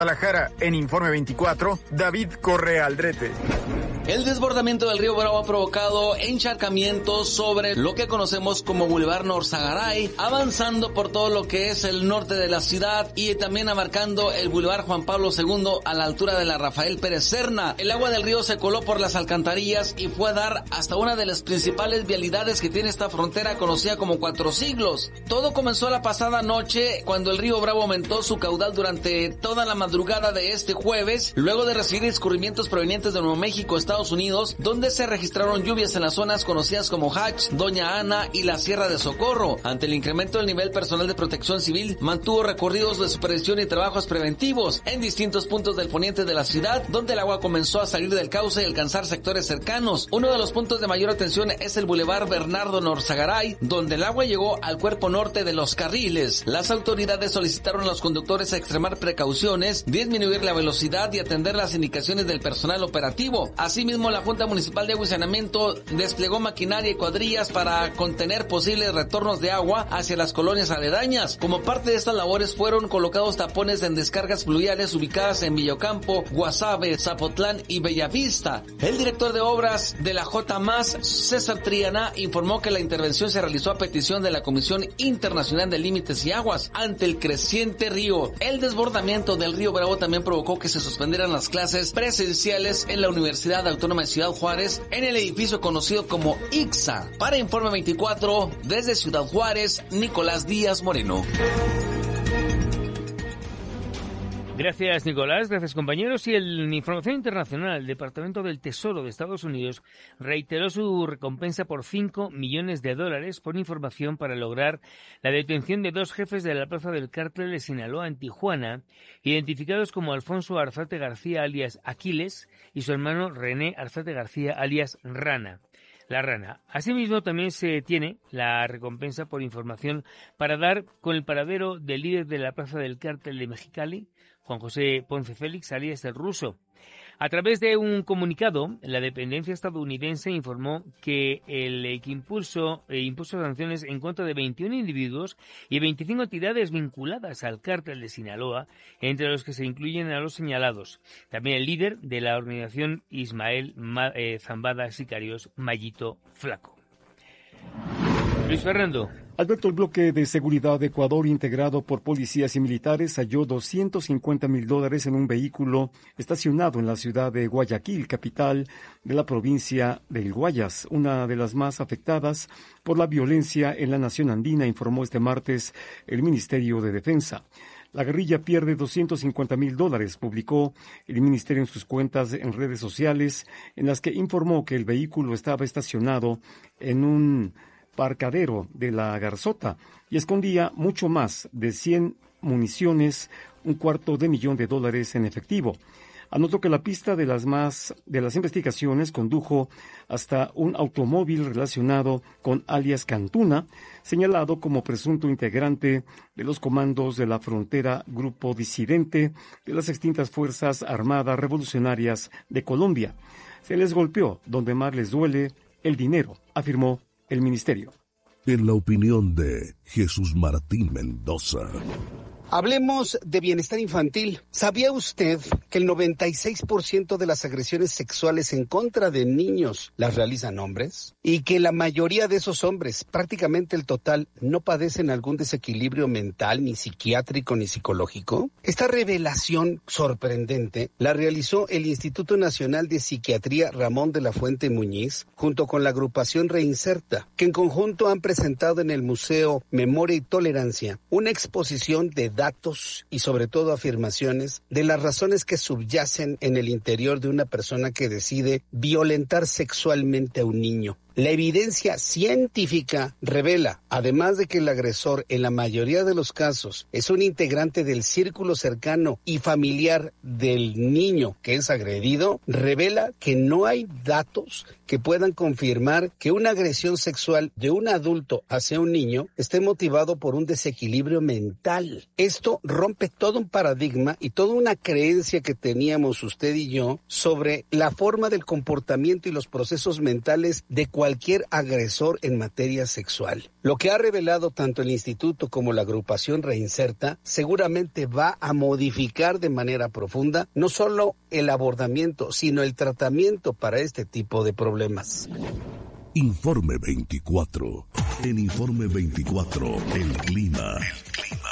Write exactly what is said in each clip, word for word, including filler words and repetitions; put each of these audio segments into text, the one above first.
Guadalajara, en Informe veinticuatro, David Correa Aldrete. El desbordamiento del río Bravo ha provocado encharcamientos sobre lo que conocemos como Boulevard Norzagaray, avanzando por todo lo que es el norte de la ciudad y también abarcando el Boulevard Juan Pablo segundo a la altura de la Rafael Pérez Serna. El agua del río se coló por las alcantarillas y fue a dar hasta una de las principales vialidades que tiene esta frontera conocida como Cuatro Siglos. Todo comenzó la pasada noche cuando el río Bravo aumentó su caudal durante toda la madrugada de este jueves, luego de recibir escurrimientos provenientes de Nuevo México, Estados Unidos, donde se registraron lluvias en las zonas conocidas como Hatch, Doña Ana y la Sierra de Socorro. Ante el incremento del nivel, personal de protección civil mantuvo recorridos de supervisión y trabajos preventivos en distintos puntos del poniente de la ciudad, donde el agua comenzó a salir del cauce y alcanzar sectores cercanos. Uno de los puntos de mayor atención es el Boulevard Bernardo Norzagaray, donde el agua llegó al cuerpo norte de los carriles. Las autoridades solicitaron a los conductores a extremar precauciones, disminuir la velocidad y atender las indicaciones del personal operativo. Asimismo, la Junta Municipal de Agua y Saneamiento desplegó maquinaria y cuadrillas para contener posibles retornos de agua hacia las colonias aledañas. Como parte de estas labores fueron colocados tapones en descargas fluviales ubicadas en Villocampo, Guasave, Zapotlán y Bellavista. El director de obras de la J M A S, César Triana, informó que la intervención se realizó a petición de la Comisión Internacional de Límites y Aguas ante el creciente río. El desbordamiento del río Bravo también provocó que se suspendieran las clases presenciales en la Universidad Autónoma de Ciudad Juárez en el edificio conocido como I C S A. Para Informe veinticuatro, desde Ciudad Juárez, Nicolás Díaz Moreno. Gracias, Nicolás. Gracias, compañeros. Y en información internacional, el Departamento del Tesoro de Estados Unidos reiteró su recompensa por cinco millones de dólares por información para lograr la detención de dos jefes de la plaza del cártel de Sinaloa en Tijuana, identificados como Alfonso Arzate García alias Aquiles y su hermano René Arzate García alias Rana. La Rana. Asimismo, también se tiene la recompensa por información para dar con el paradero del líder de la plaza del cártel de Mexicali, Juan José Ponce Félix, alias el Ruso. A través de un comunicado, la dependencia estadounidense informó que el que impulsó, eh, impuso sanciones en contra de veintiún individuos y veinticinco entidades vinculadas al cártel de Sinaloa, entre los que se incluyen a los señalados. También el líder de la organización Ismael Ma- eh, Zambada Sicarios, Mayito Flaco. Luis Fernando. Alberto, el bloque de seguridad de Ecuador, integrado por policías y militares, halló doscientos cincuenta mil dólares en un vehículo estacionado en la ciudad de Guayaquil, capital de la provincia del Guayas, una de las más afectadas por la violencia en la nación andina, informó este martes el Ministerio de Defensa. La guerrilla pierde doscientos cincuenta mil dólares, publicó el ministerio en sus cuentas en redes sociales, en las que informó que el vehículo estaba estacionado en un parcadero de la Garzota y escondía mucho más de cien municiones, un cuarto de millón de dólares en efectivo. Anotó que la pista de las más de las investigaciones condujo hasta un automóvil relacionado con alias Cantuna, señalado como presunto integrante de los comandos de la frontera grupo disidente de las extintas Fuerzas Armadas Revolucionarias de Colombia. Se les golpeó donde más les duele, el dinero, afirmó el ministerio. En la opinión de Jesús Martín Mendoza. Hablemos de bienestar infantil. ¿Sabía usted que el noventa y seis por ciento de las agresiones sexuales en contra de niños las realizan hombres? Y que la mayoría de esos hombres, prácticamente el total, no padecen algún desequilibrio mental, ni psiquiátrico, ni psicológico. Esta revelación sorprendente la realizó el Instituto Nacional de Psiquiatría Ramón de la Fuente Muñiz, junto con la agrupación Reinserta, que en conjunto han presentado en el Museo Memoria y Tolerancia una exposición de datos y sobre todo afirmaciones de las razones que subyacen en el interior de una persona que decide violentar sexualmente a un niño. La evidencia científica revela, además de que el agresor en la mayoría de los casos es un integrante del círculo cercano y familiar del niño que es agredido, revela que no hay datos que puedan confirmar que una agresión sexual de un adulto hacia un niño esté motivado por un desequilibrio mental. Esto rompe todo un paradigma y toda una creencia que teníamos usted y yo sobre la forma del comportamiento y los procesos mentales de cualquier cualquier agresor en materia sexual. Lo que ha revelado tanto el instituto como la agrupación Reinserta seguramente va a modificar de manera profunda no solo el abordamiento, sino el tratamiento para este tipo de problemas. Informe veinticuatro. En Informe veinticuatro, el clima. El clima.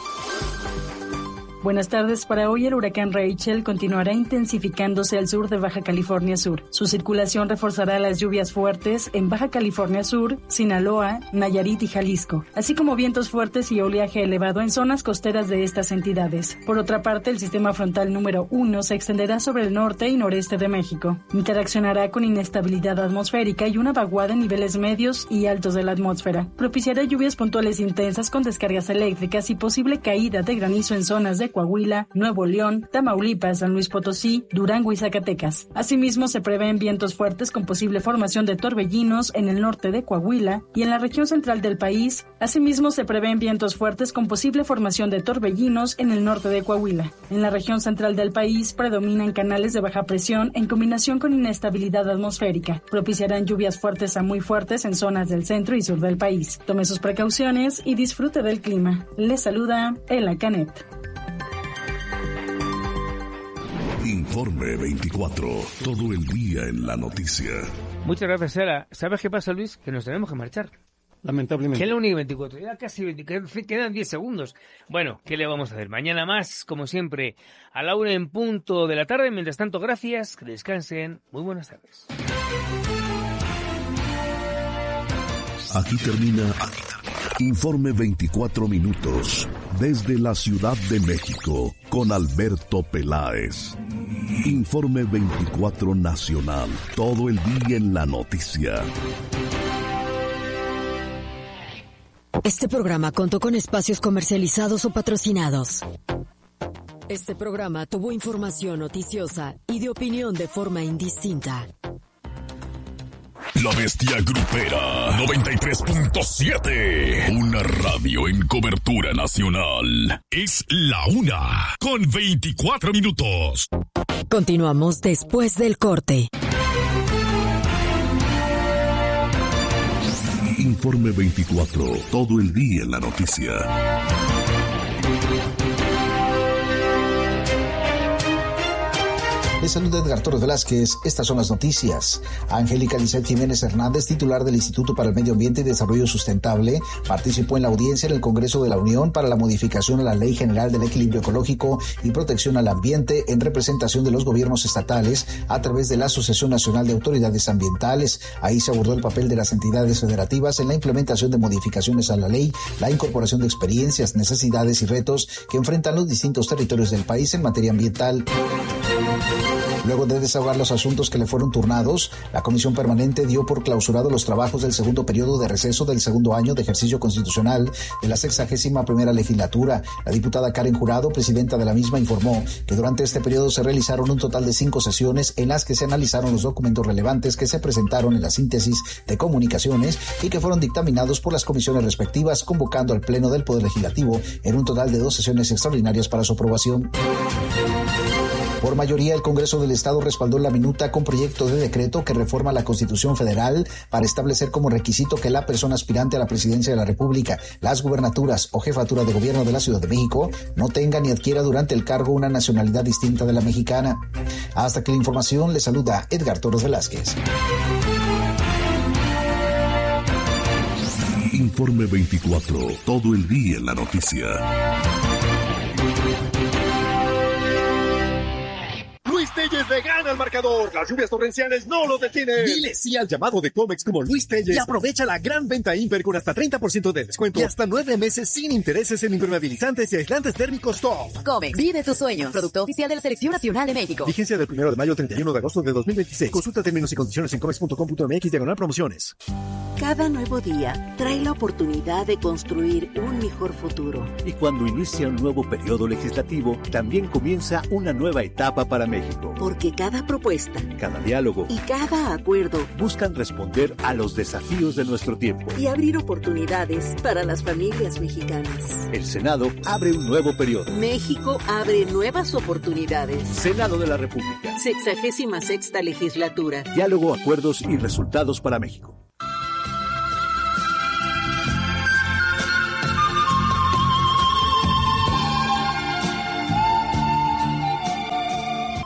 Buenas tardes. Para hoy el huracán Rachel continuará intensificándose al sur de Baja California Sur. Su circulación reforzará las lluvias fuertes en Baja California Sur, Sinaloa, Nayarit y Jalisco, así como vientos fuertes y oleaje elevado en zonas costeras de estas entidades. Por otra parte, el sistema frontal número uno se extenderá sobre el norte y noreste de México. Interaccionará con inestabilidad atmosférica y una vaguada en niveles medios y altos de la atmósfera. Propiciará lluvias puntuales intensas con descargas eléctricas y posible caída de granizo en zonas de Coahuila, Nuevo León, Tamaulipas, San Luis Potosí, Durango y Zacatecas. Asimismo, se prevén vientos fuertes con posible formación de torbellinos en el norte de Coahuila y en la región central del país. Asimismo, se prevén vientos fuertes con posible formación de torbellinos en el norte de Coahuila. En la región central del país predominan canales de baja presión en combinación con inestabilidad atmosférica. Propiciarán lluvias fuertes a muy fuertes en zonas del centro y sur del país. Tome sus precauciones y disfrute del clima. Les saluda Ela Canet. Informe veinticuatro. Todo el día en la noticia. Muchas gracias, Sara. ¿Sabes qué pasa, Luis? Que nos tenemos que marchar. Lamentablemente. Que es la única veinticuatro. Ya casi veinte, quedan diez segundos. Bueno, ¿qué le vamos a hacer? Mañana más, como siempre, a la una en punto de la tarde. Mientras tanto, gracias. Que descansen. Muy buenas tardes. Aquí termina, aquí termina. Informe veinticuatro minutos. Desde la Ciudad de México, con Alberto Peláez. Informe veinticuatro Nacional. Todo el día en la noticia. Este programa contó con espacios comercializados o patrocinados. Este programa tuvo información noticiosa y de opinión de forma indistinta. La Bestia Grupera noventa y tres punto siete. Una radio en cobertura nacional. Es la una con veinticuatro minutos. Continuamos después del corte. Informe veinticuatro. Todo el día en la noticia. Les saluda Edgar Torres Velázquez. Estas son las noticias. Angélica Lizeth Jiménez Hernández, titular del Instituto para el Medio Ambiente y Desarrollo Sustentable, participó en la audiencia en el Congreso de la Unión para la modificación a la Ley General del Equilibrio Ecológico y Protección al Ambiente en representación de los gobiernos estatales a través de la Asociación Nacional de Autoridades Ambientales. Ahí se abordó el papel de las entidades federativas en la implementación de modificaciones a la ley, la incorporación de experiencias, necesidades y retos que enfrentan los distintos territorios del país en materia ambiental. Luego de desahogar los asuntos que le fueron turnados, la Comisión Permanente dio por clausurado los trabajos del segundo periodo de receso del segundo año de ejercicio constitucional de la sexagésima primera legislatura. La diputada Karen Jurado, presidenta de la misma, informó que durante este periodo se realizaron un total de cinco sesiones en las que se analizaron los documentos relevantes que se presentaron en la síntesis de comunicaciones y que fueron dictaminados por las comisiones respectivas, convocando al Pleno del Poder Legislativo en un total de dos sesiones extraordinarias para su aprobación. Por mayoría, el Congreso del Estado respaldó la minuta con proyecto de decreto que reforma la Constitución Federal para establecer como requisito que la persona aspirante a la presidencia de la República, las gubernaturas o jefatura de gobierno de la Ciudad de México no tenga ni adquiera durante el cargo una nacionalidad distinta de la mexicana. Hasta aquí la información, le saluda Edgar Torres Velázquez. Informe veinticuatro. Todo el día en la noticia. Luis Telles le gana al marcador. Las lluvias torrenciales no lo detienen. Dile sí al llamado de Comex como Luis Telles y aprovecha la gran venta Imper con hasta treinta por ciento de descuento y hasta nueve meses sin intereses en impermeabilizantes y aislantes térmicos top. Comex, vive tus sueños. Producto oficial de la Selección Nacional de México. Vigencia del primero de mayo al treinta y uno de agosto de dos mil veintiséis. Consulta términos y condiciones en comex punto com punto mx diagonal promociones. Cada nuevo día trae la oportunidad de construir un mejor futuro. Y cuando inicia un nuevo periodo legislativo, también comienza una nueva etapa para México. Porque cada propuesta, cada diálogo y cada acuerdo buscan responder a los desafíos de nuestro tiempo y abrir oportunidades para las familias mexicanas. El Senado abre un nuevo periodo. México abre nuevas oportunidades. Senado de la República. Sexagésima sexta legislatura. Diálogo, acuerdos y resultados para México.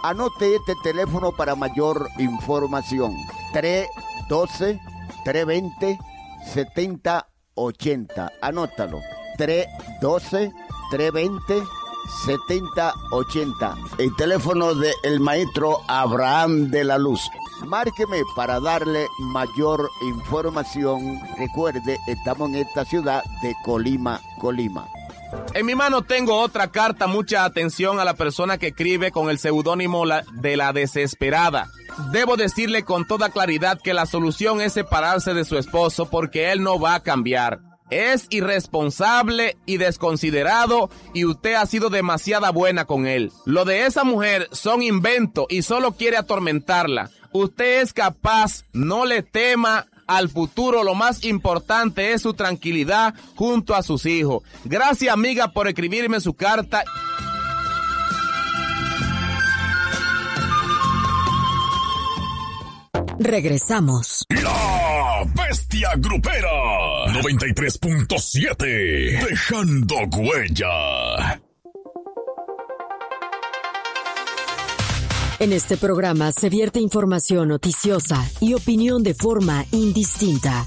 Anote este teléfono para mayor información. tres uno dos, tres dos cero, siete cero ocho cero. Anótalo. tres uno dos, tres dos cero, siete cero ocho cero. El teléfono del maestro Abraham de la Luz. Márqueme para darle mayor información. Recuerde, estamos en esta ciudad de Colima, Colima. En mi mano tengo otra carta. Mucha atención a la persona que escribe con el seudónimo de La Desesperada. Debo decirle con toda claridad que la solución es separarse de su esposo porque él no va a cambiar. Es irresponsable y desconsiderado y usted ha sido demasiado buena con él. Lo de esa mujer son inventos y solo quiere atormentarla. Usted es capaz, no le tema al futuro. Lo más importante es su tranquilidad junto a sus hijos. Gracias, amiga, por escribirme su carta. Regresamos. La Bestia Grupera noventa y tres punto siete, dejando huella. En este programa se vierte información noticiosa y opinión de forma indistinta.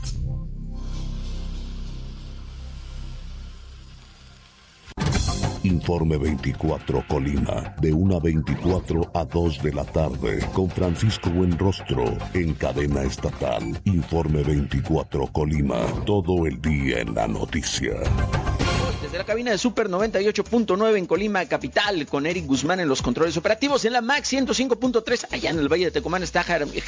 Informe veinticuatro Colima, de una veinticuatro a dos de la tarde, con Francisco Buenrostro, en cadena estatal. Informe veinticuatro Colima, todo el día en la noticia. Desde la cabina de Super noventa y ocho punto nueve en Colima capital, con Eric Guzmán en los controles operativos. En la Max ciento cinco punto tres, allá en el Valle de Tecomán, está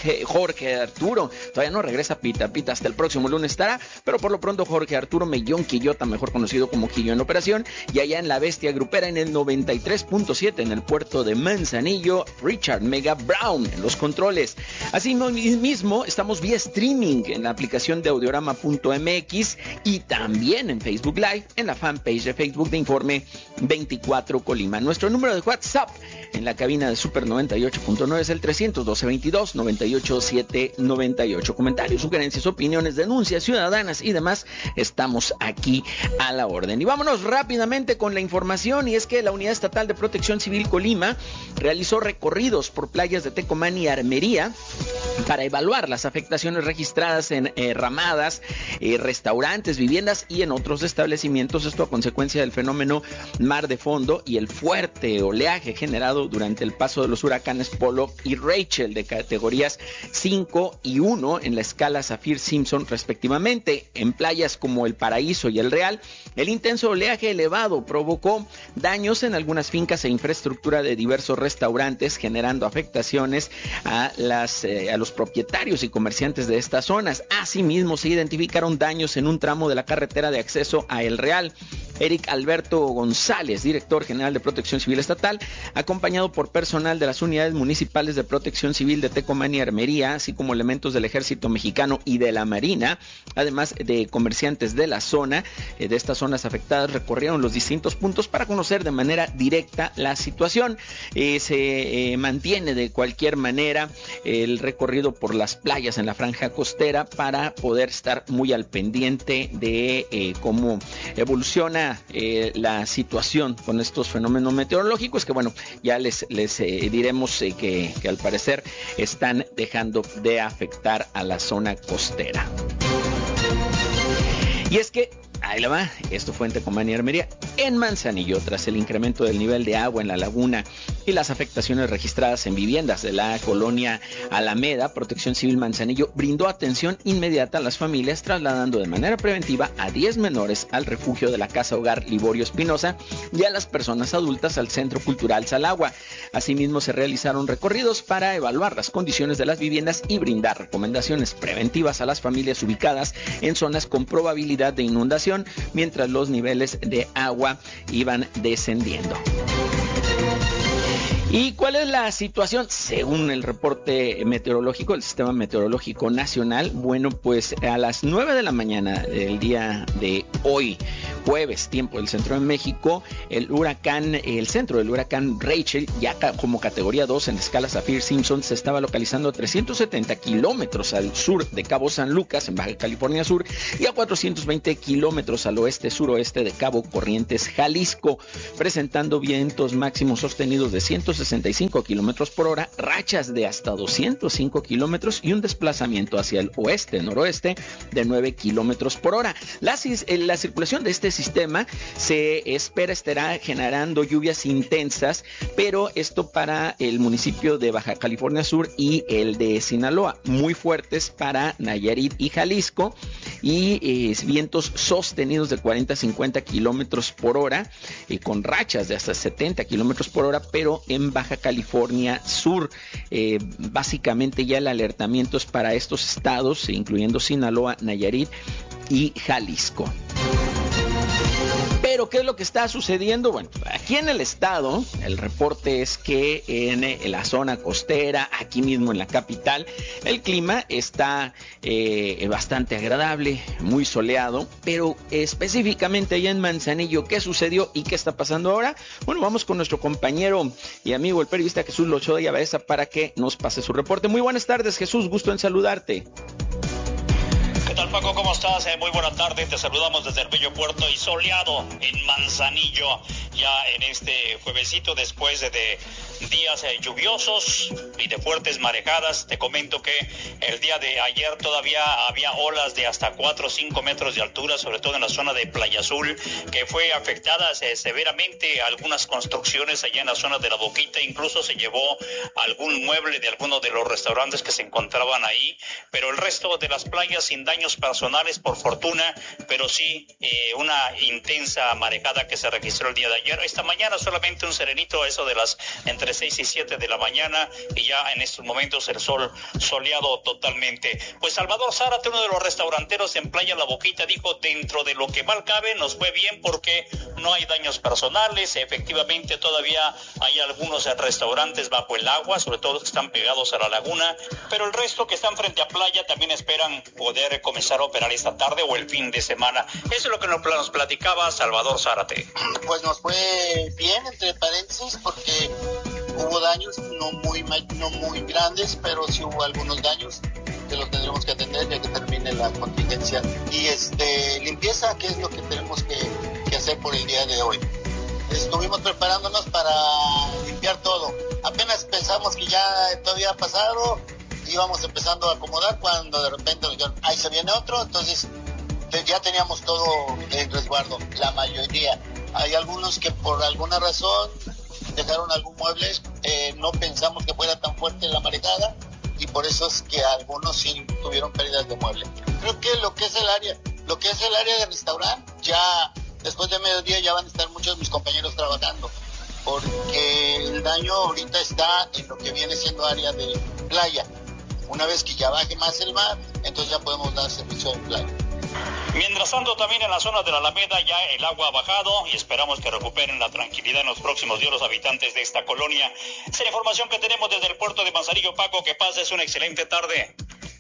Jorge Arturo. Todavía no regresa Pita, Pita hasta el próximo lunes estará, pero por lo pronto Jorge Arturo Mellón Quillota, mejor conocido como Quillo en operación. Y allá en la Bestia Grupera, en el noventa y tres punto siete, en el puerto de Manzanillo, Richard Mega Brown en los controles. Así mismo, estamos vía streaming en la aplicación de audiorama punto m x y también en Facebook Live, en la fanpage de Facebook de Informe veinticuatro Colima. Nuestro número de WhatsApp en la cabina de Super noventa y ocho punto nueve es el trescientos doce, veintidós, noventa y ocho, setecientos noventa y ocho. Comentarios, sugerencias, opiniones, denuncias ciudadanas y demás, estamos aquí a la orden. Y vámonos rápidamente con la información, y es que la Unidad Estatal de Protección Civil Colima realizó recorridos por playas de Tecomán y Armería para evaluar las afectaciones registradas en eh, ramadas, eh, restaurantes, viviendas y en otros establecimientos. Esto a consecuencia del fenómeno mar de fondo y el fuerte oleaje generado durante el paso de los huracanes Polo y Rachel, de categorías cinco y uno en la escala Saffir-Simpson respectivamente. En playas como El Paraíso y El Real, el intenso oleaje elevado provocó daños en algunas fincas e infraestructura de diversos restaurantes, generando afectaciones a, las, eh, a los propietarios y comerciantes de estas zonas. Asimismo, se identificaron daños en un tramo de la carretera de acceso a El Real. Eric Alberto González, director general de Protección Civil Estatal, acompañado por personal de las unidades municipales de Protección Civil de Tecomán y Armería, así como elementos del Ejército Mexicano y de la Marina, además de comerciantes de la zona, eh, de estas zonas afectadas, recorrieron los distintos puntos para conocer de manera directa la situación. Eh, se eh, mantiene de cualquier manera el recorrido por las playas en la franja costera para poder estar muy al pendiente de eh, cómo evoluciona Eh, la situación con estos fenómenos meteorológicos, que bueno, ya les, les eh, diremos eh, que, que al parecer están dejando de afectar a la zona costera. Y es que ahí la va, esto fue en Tecomán y Armería. En Manzanillo, tras el incremento del nivel de agua en la laguna y las afectaciones registradas en viviendas de la colonia Alameda, Protección Civil Manzanillo brindó atención inmediata a las familias, trasladando de manera preventiva a diez menores al refugio de la Casa Hogar Liborio Espinosa y a las personas adultas al Centro Cultural Salagua. Asimismo, se realizaron recorridos para evaluar las condiciones de las viviendas y brindar recomendaciones preventivas a las familias ubicadas en zonas con probabilidad de inundación, mientras los niveles de agua iban descendiendo. ¿Y cuál es la situación según el reporte meteorológico del Sistema Meteorológico Nacional? Bueno, pues a las nueve de la mañana del día de hoy, jueves, tiempo del centro de México, el huracán, el centro del huracán Rachel, ya como categoría dos en la escala Saffir-Simpson, se estaba localizando a trescientos setenta kilómetros al sur de Cabo San Lucas, en Baja California Sur, y a cuatrocientos veinte kilómetros al oeste-suroeste de Cabo Corrientes, Jalisco, presentando vientos máximos sostenidos de ciento sesenta y cinco kilómetros por hora, rachas de hasta doscientos cinco kilómetros y un desplazamiento hacia el oeste-noroeste de nueve kilómetros por hora. La, la circulación de este sistema se espera estará generando lluvias intensas, pero esto para el municipio de Baja California Sur y el de Sinaloa, muy fuertes para Nayarit y Jalisco, y eh, vientos sostenidos de cuarenta a cincuenta kilómetros por hora, eh, con rachas de hasta setenta kilómetros por hora, pero en Baja California Sur. Eh, básicamente ya el alertamiento es para estos estados, incluyendo Sinaloa, Nayarit y Jalisco. Pero, ¿qué es lo que está sucediendo? Bueno, aquí en el estado, el reporte es que en la zona costera, aquí mismo en la capital, el clima está eh, bastante agradable, muy soleado, pero específicamente allá en Manzanillo, ¿qué sucedió y qué está pasando ahora? Bueno, vamos con nuestro compañero y amigo, el periodista Jesús Lozoya Baeza, para que nos pase su reporte. Muy buenas tardes, Jesús, gusto en saludarte. ¿Qué tal, Paco? ¿Cómo estás? Eh, muy buena tarde, te saludamos desde el bello puerto y soleado en Manzanillo, ya en este juevesito después de, de días eh, lluviosos y de fuertes marejadas. Te comento que el día de ayer todavía había olas de hasta cuatro o cinco metros de altura, sobre todo en la zona de Playa Azul, que fue afectada eh, severamente algunas construcciones allá en la zona de La Boquita. Incluso se llevó algún mueble de alguno de los restaurantes que se encontraban ahí, pero el resto de las playas sin daños personales, por fortuna, pero sí eh, una intensa marejada que se registró el día de ayer. Esta mañana solamente un serenito, eso de las entre seis y siete de la mañana, y ya en estos momentos el sol soleado totalmente. Pues Salvador Zárate, uno de los restauranteros en Playa La Boquita, dijo: dentro de lo que mal cabe nos fue bien porque no hay daños personales. Efectivamente todavía hay algunos restaurantes bajo el agua, sobre todo los que están pegados a la laguna, pero el resto que están frente a playa también esperan poder comenzar a operar esta tarde o el fin de semana. Eso es lo que nos platicaba Salvador Zárate. Pues nos fue bien, entre paréntesis, porque hubo daños no muy no muy grandes, pero sí hubo algunos daños que los tendremos que atender ya que termine la contingencia. Y este limpieza, que es lo que tenemos que, que hacer por el día de hoy. Estuvimos preparándonos para limpiar todo. Apenas pensamos que ya todo había pasado, íbamos empezando a acomodar cuando de repente nos dijeron: ahí se viene otro. Entonces ya teníamos todo en resguardo, la mayoría. Hay algunos que por alguna razón dejaron algún mueble, eh, no pensamos que fuera tan fuerte la marejada y por eso es que algunos sí tuvieron pérdidas de mueble. Creo que lo que es el área, lo que es el área de restaurante, ya después de mediodía ya van a estar muchos de mis compañeros trabajando, porque el daño ahorita está en lo que viene siendo área de playa. Una vez que ya baje más el mar, entonces ya podemos dar servicio de playa. Mientras tanto, también en la zona de la Alameda ya el agua ha bajado y esperamos que recuperen la tranquilidad en los próximos días los habitantes de esta colonia. Esa es la información que tenemos desde el puerto de Manzanillo. Paco, que pases una excelente tarde.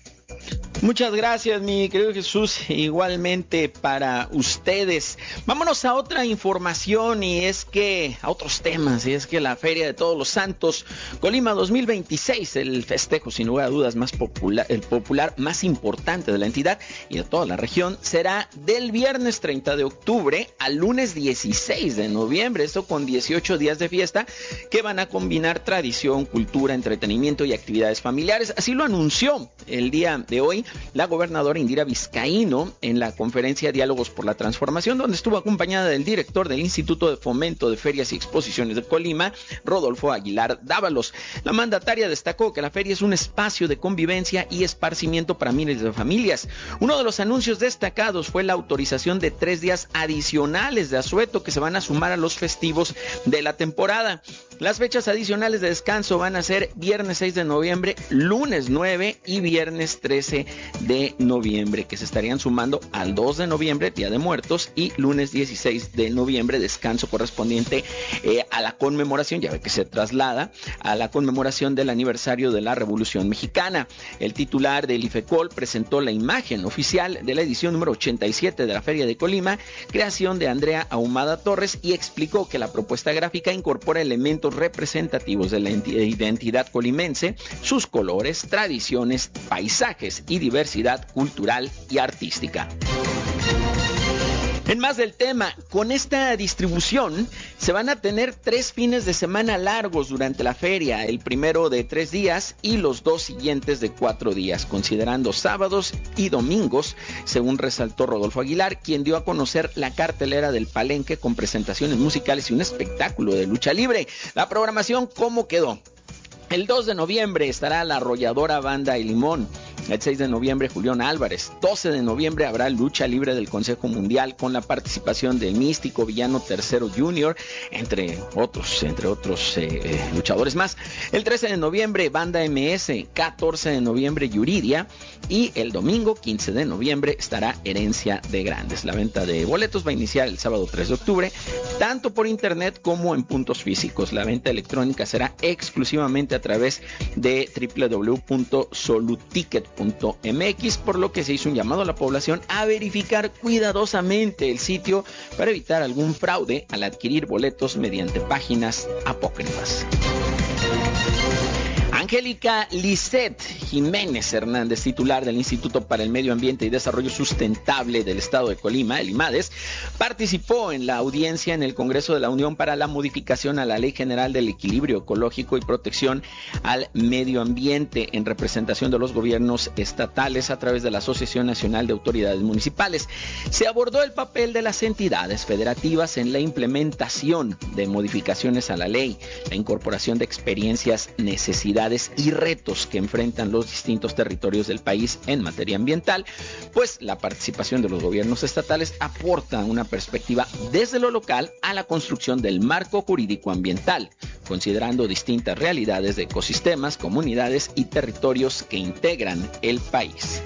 Muchas gracias, mi querido Jesús, igualmente para ustedes. Vámonos a otra información y es que, a otros temas, y es que la Feria de Todos los Santos Colima dos mil veintiséis, el festejo sin lugar a dudas más popular, el popular más importante de la entidad y de toda la región, será del viernes treinta de octubre al lunes dieciséis de noviembre, esto con dieciocho días de fiesta que van a combinar tradición, cultura, entretenimiento y actividades familiares. Así lo anunció el día de hoy la gobernadora Indira Vizcaíno en la conferencia Diálogos por la Transformación, donde estuvo acompañada del director del Instituto de Fomento de Ferias y Exposiciones de Colima, Rodolfo Aguilar Dávalos. La mandataria destacó que la feria es un espacio de convivencia y esparcimiento para miles de familias. Uno de los anuncios destacados fue la autorización de tres días adicionales de asueto que se van a sumar a los festivos de la temporada. Las fechas adicionales de descanso van a ser viernes seis de noviembre, lunes nueve y viernes trece de noviembre, que se estarían sumando al dos de noviembre, Día de Muertos, y lunes dieciséis de noviembre, descanso correspondiente eh, a la conmemoración, ya ve que se traslada a la conmemoración del aniversario de la Revolución Mexicana. El titular del IFECOL presentó la imagen oficial de la edición número ochenta y siete de la Feria de Colima, creación de Andrea Ahumada Torres, y explicó que la propuesta gráfica incorpora elementos representativos de la identidad colimense, sus colores, tradiciones, paisajes y diversidad cultural y artística. En más del tema, con esta distribución se van a tener tres fines de semana largos durante la feria, el primero de tres días y los dos siguientes de cuatro días, considerando sábados y domingos, según resaltó Rodolfo Aguilar, quien dio a conocer la cartelera del Palenque con presentaciones musicales y un espectáculo de lucha libre. La programación, ¿cómo quedó? El dos de noviembre estará la arrolladora Banda El Limón. El seis de noviembre, Julián Álvarez. doce de noviembre habrá lucha libre del Consejo Mundial con la participación del místico Villano Tercero Junior, entre otros, entre otros eh, eh, luchadores más. El trece de noviembre, Banda M S. catorce de noviembre, Yuridia. Y el domingo, quince de noviembre, estará Herencia de Grandes. La venta de boletos va a iniciar el sábado tres de octubre, tanto por internet como en puntos físicos. La venta electrónica será exclusivamente a través de doble u doble u doble u punto soluticket punto m x, por lo que se hizo un llamado a la población a verificar cuidadosamente el sitio para evitar algún fraude al adquirir boletos mediante páginas apócrifas. Angélica Lisset Jiménez Hernández, titular del Instituto para el Medio Ambiente y Desarrollo Sustentable del Estado de Colima, el IMADES, participó en la audiencia en el Congreso de la Unión para la modificación a la Ley General del Equilibrio Ecológico y Protección al Medio Ambiente en representación de los gobiernos estatales a través de la Asociación Nacional de Autoridades Municipales. Se abordó el papel de las entidades federativas en la implementación de modificaciones a la ley, la incorporación de experiencias, necesidades y retos que enfrentan los distintos territorios del país en materia ambiental, pues la participación de los gobiernos estatales aporta una perspectiva desde lo local a la construcción del marco jurídico ambiental, considerando distintas realidades de ecosistemas, comunidades y territorios que integran el país.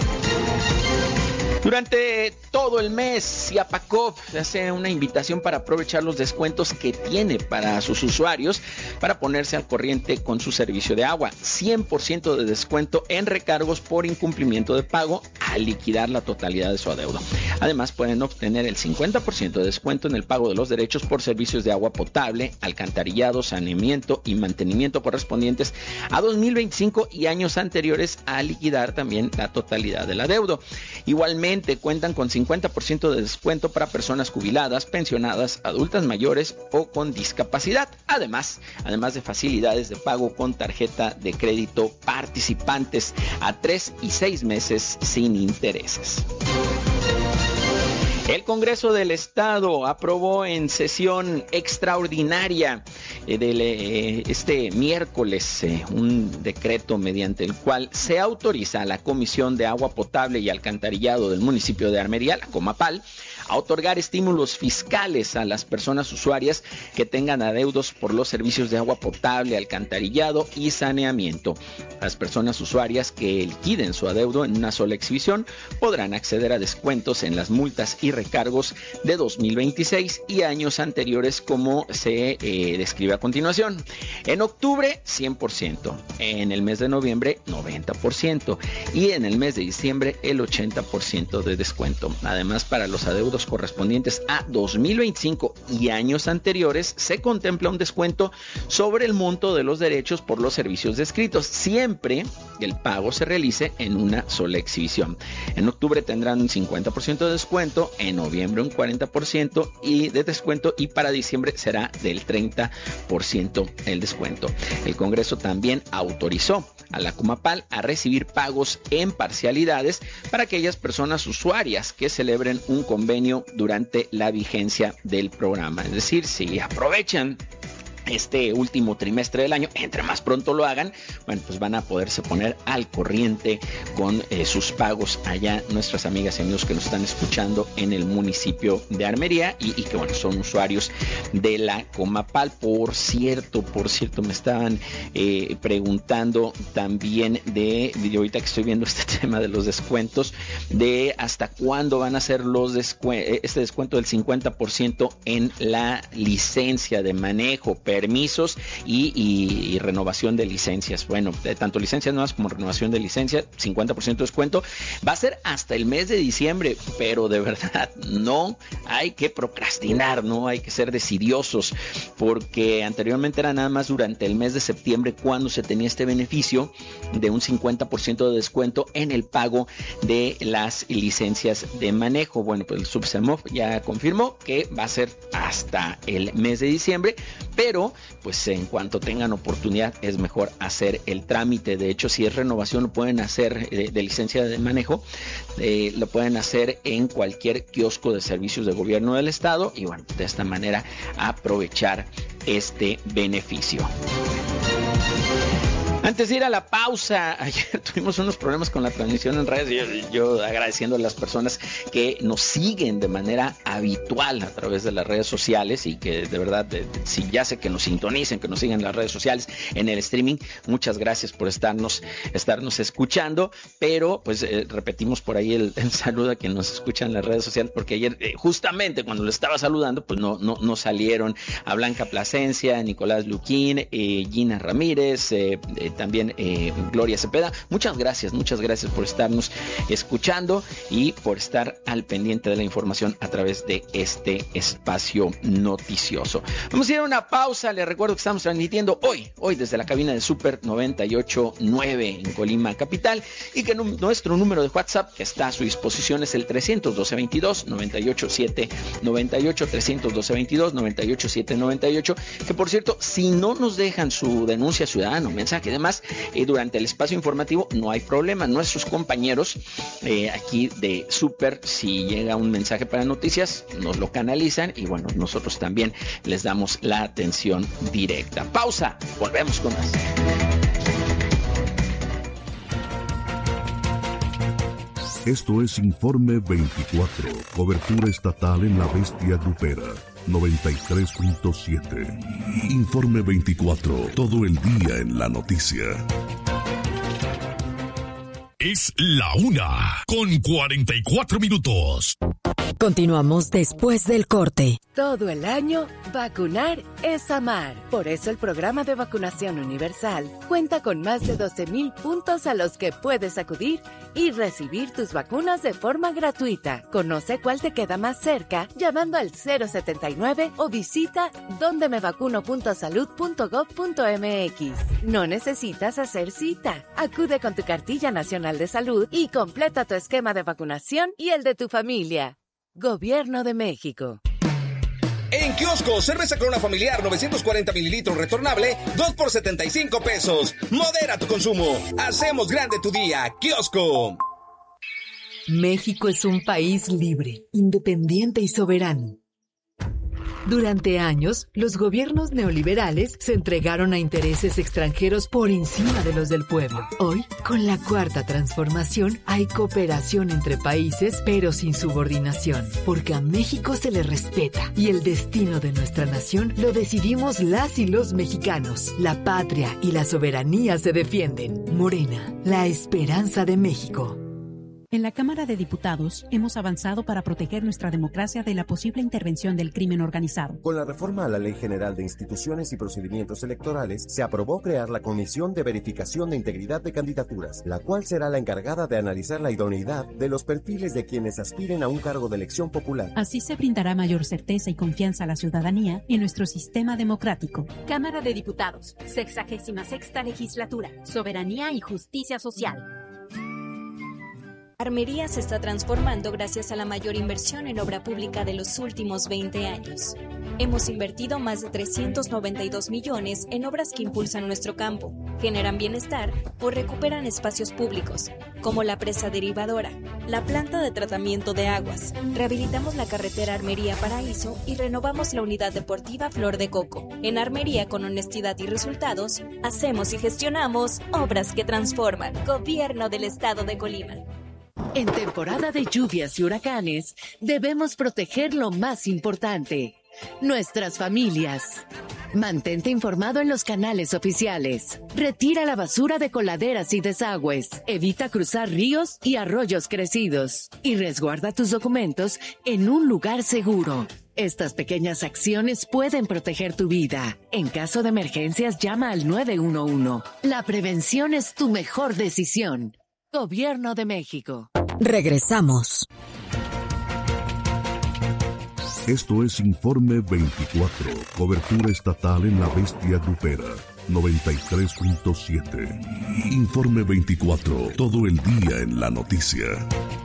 Durante todo el mes, Ciapacop hace una invitación para aprovechar los descuentos que tiene para sus usuarios para ponerse al corriente con su servicio de agua. cien por ciento de descuento en recargos por incumplimiento de pago al liquidar la totalidad de su adeudo. Además, pueden obtener el cincuenta por ciento de descuento en el pago de los derechos por servicios de agua potable, alcantarillado, saneamiento y mantenimiento correspondientes a dos mil veinticinco y años anteriores a liquidar también la totalidad del adeudo. Igualmente, cuentan con cincuenta por ciento de descuento para personas jubiladas, pensionadas, adultas mayores o con discapacidad. Además, además de facilidades de pago con tarjeta de crédito participantes a tres y seis meses sin intereses. El Congreso del Estado aprobó en sesión extraordinaria eh, de eh, este miércoles eh, un decreto mediante el cual se autoriza a la Comisión de Agua Potable y Alcantarillado del municipio de Armería, la Comapal, a otorgar estímulos fiscales a las personas usuarias que tengan adeudos por los servicios de agua potable, alcantarillado y saneamiento. Las personas usuarias que liquiden su adeudo en una sola exhibición podrán acceder a descuentos en las multas y recargos de dos mil veintiséis y años anteriores, como se eh, describe a continuación. En octubre, cien por ciento. En el mes de noviembre, noventa por ciento. Y en el mes de diciembre, el ochenta por ciento de descuento. Además, para los adeudos correspondientes a dos mil veinticinco y años anteriores, se contempla un descuento sobre el monto de los derechos por los servicios descritos, siempre que el pago se realice en una sola exhibición. En octubre tendrán un cincuenta por ciento de descuento, en noviembre un cuarenta por ciento y de descuento, y para diciembre será del treinta por ciento el descuento. El Congreso también autorizó a la Comapal a recibir pagos en parcialidades para aquellas personas usuarias que celebren un convenio durante la vigencia del programa. Es decir, si aprovechan este último trimestre del año, entre más pronto lo hagan, bueno, pues van a poderse poner al corriente con eh, sus pagos allá nuestras amigas y amigos que nos están escuchando en el municipio de Armería y, y que bueno, son usuarios de la Comapal. Por cierto, por cierto, me estaban eh, preguntando también de, de, ahorita que estoy viendo este tema de los descuentos, de hasta cuándo van a ser los descu- este descuento del cincuenta por ciento en la licencia de manejo, permisos y, y, y renovación de licencias. Bueno, de tanto licencias nuevas como renovación de licencia, cincuenta por ciento de descuento. Va a ser hasta el mes de diciembre, pero de verdad no hay que procrastinar, no hay que ser decidiosos, porque anteriormente era nada más durante el mes de septiembre cuando se tenía este beneficio de un cincuenta por ciento de descuento en el pago de las licencias de manejo. Bueno, pues el Subsemof ya confirmó que va a ser hasta el mes de diciembre, pero pues en cuanto tengan oportunidad es mejor hacer el trámite. De hecho, si es renovación lo pueden hacer de, de licencia de manejo, eh, lo pueden hacer en cualquier kiosco de servicios de gobierno del estado y bueno, de esta manera aprovechar este beneficio. Antes de ir a la pausa, ayer tuvimos unos problemas con la transmisión en redes. Yo, yo agradeciendo a las personas que nos siguen de manera habitual a través de las redes sociales y que de verdad, de, de, si ya sé que nos sintonicen, que nos sigan en las redes sociales, en el streaming, muchas gracias por estarnos, estarnos escuchando. Pero pues eh, repetimos por ahí el, el saludo a quien nos escucha en las redes sociales, porque ayer eh, justamente cuando lo estaba saludando, pues no, no, no salieron a Blanca Plasencia, Nicolás Luquín, eh, Gina Ramírez, eh, eh, también eh, Gloria Cepeda. Muchas gracias, muchas gracias por estarnos escuchando y por estar al pendiente de la información a través de este espacio noticioso. Vamos a ir a una pausa. Les recuerdo que estamos transmitiendo hoy, hoy desde la cabina de Super noventa y ocho punto nueve en Colima Capital y que nuestro número de WhatsApp que está a su disposición es el trescientos doce veintidós noventa y ocho siete noventa y ocho, trescientos doce veintidós noventa y ocho siete noventa y ocho, que por cierto, si no nos dejan su denuncia ciudadana, mensaje de más, eh, durante el espacio informativo no hay problema. Nuestros compañeros eh, aquí de Super, si llega un mensaje para noticias, nos lo canalizan y bueno, nosotros también les damos la atención directa. Pausa, volvemos con más. Esto es Informe veinticuatro, cobertura estatal en la bestia grupera. noventa y tres punto siete. Informe veinticuatro, todo el día en la noticia. Es la una, con cuarenta y cuatro minutos. Continuamos después del corte. Todo el año, vacunar es amar. Por eso el programa de vacunación universal cuenta con más de doce mil puntos a los que puedes acudir y recibir tus vacunas de forma gratuita. Conoce cuál te queda más cerca llamando al cero setenta y nueve o visita donde me vacuno punto salud punto gob punto mx. No necesitas hacer cita. Acude con tu cartilla nacional de salud y completa tu esquema de vacunación y el de tu familia. Gobierno de México. En kiosco, cerveza Corona familiar novecientos cuarenta mililitros retornable, dos por setenta y cinco pesos. Modera tu consumo. Hacemos grande tu día. Kiosco. México es un país libre, independiente y soberano. Durante años, los gobiernos neoliberales se entregaron a intereses extranjeros por encima de los del pueblo. Hoy, con la cuarta transformación, hay cooperación entre países, pero sin subordinación, porque a México se le respeta y el destino de nuestra nación lo decidimos las y los mexicanos. La patria y la soberanía se defienden. Morena, la esperanza de México. En la Cámara de Diputados hemos avanzado para proteger nuestra democracia de la posible intervención del crimen organizado. Con la reforma a la Ley General de Instituciones y Procedimientos Electorales, se aprobó crear la Comisión de Verificación de Integridad de Candidaturas, la cual será la encargada de analizar la idoneidad de los perfiles de quienes aspiren a un cargo de elección popular. Así se brindará mayor certeza y confianza a la ciudadanía en nuestro sistema democrático. Cámara de Diputados, sexagésima sexta legislatura, soberanía y justicia social. Armería se está transformando gracias a la mayor inversión en obra pública de los últimos veinte años. Hemos invertido más de trescientos noventa y dos millones en obras que impulsan nuestro campo, generan bienestar o recuperan espacios públicos, como la presa derivadora, la planta de tratamiento de aguas. Rehabilitamos la carretera Armería-Paraíso y renovamos la unidad deportiva Flor de Coco. En Armería, con honestidad y resultados, hacemos y gestionamos obras que transforman. Gobierno del Estado de Colima. En temporada de lluvias y huracanes, debemos proteger lo más importante: nuestras familias. Mantente informado en los canales oficiales. Retira la basura de coladeras y desagües. Evita cruzar ríos y arroyos crecidos. Y resguarda tus documentos en un lugar seguro. Estas pequeñas acciones pueden proteger tu vida. En caso de emergencias, llama al nueve uno uno. La prevención es tu mejor decisión. Gobierno de México. Regresamos. Esto es Informe veinticuatro, cobertura estatal en la bestia grupera, noventa y tres punto siete. Informe veinticuatro, todo el día en la noticia.